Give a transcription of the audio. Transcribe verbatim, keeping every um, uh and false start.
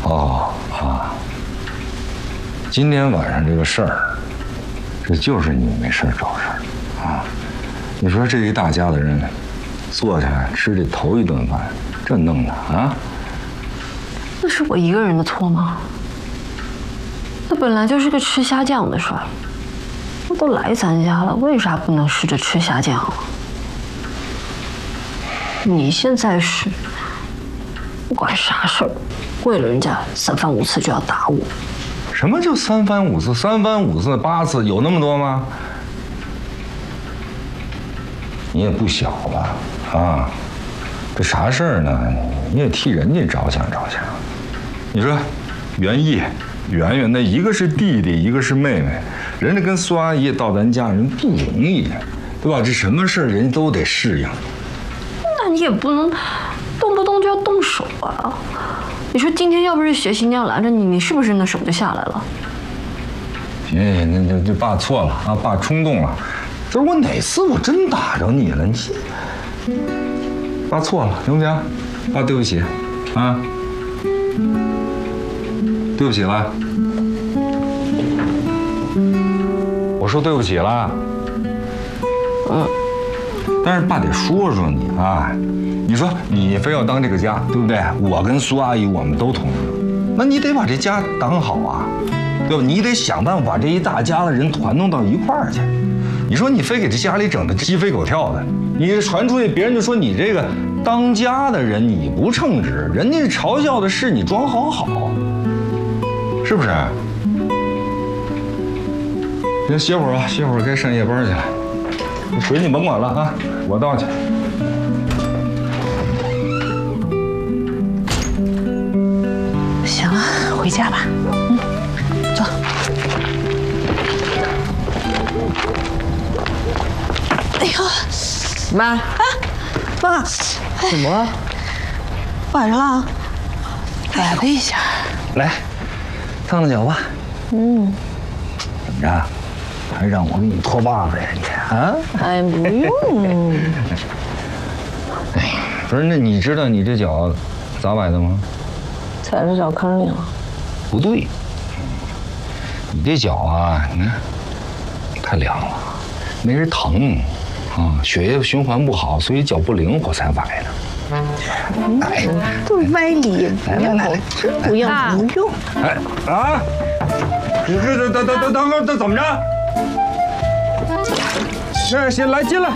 哦啊，今天晚上这个事儿，这就是你没事找事儿啊！你说这一大家子人坐下吃这头一顿饭，这弄的啊？ 那是我一个人的错吗？那本来就是个吃虾酱的事儿，我都来咱家了，为啥不能试着吃虾酱啊？你现在是不管啥事儿，为了人家三番五次就要打我。 什么叫三番五次？三番五次八次有那么多吗？你也不小了啊，这啥事儿呢？你也替人家着想着想。你说，袁毅、圆圆那一个是弟弟，一个是妹妹，人家跟苏阿姨到咱家人不容易，对吧？这什么事儿人家都得适应。 那你也不能动不动就要动手啊！你说今天要不是学习娘拦着你，你是不是那手就下来了？ 行行，那这这爸错了啊，爸冲动了。这我哪次我真打着你了？你爸错了，行不行？爸对不起，啊，对不起了。我说对不起了。 嗯。 但是爸得说说你啊，你说你非要当这个家，对不对？我跟苏阿姨我们都同意，那你得把这家当好啊，对吧？你得想办法把这一大家子人团弄到一块儿去。你说你非给这家里整的鸡飞狗跳的，你传出去，别人就说你这个当家的人你不称职，人家嘲笑的是你装好好，是不是？行，歇会儿吧，歇会儿该上夜班去了。水你甭管了啊，我倒去。 行了，回家吧。嗯，走。哎呦， 妈啊，妈， 怎么了？ 晚上了，来了一下。 来，烫烫脚吧。 嗯， 怎么着？还让我给你脱袜子呀你啊？ 哎，不用。 哎，不是，那你知道你这脚咋崴的吗？ 踩着脚坑里了。 不对，你这脚啊，你看太凉了，没人疼啊，血液循环不好，所以脚不灵活才崴的。 哎，都是歪理， 来来来， 真不要不用。 哎啊！这这等等等等等会儿，这怎么着？这先来进来。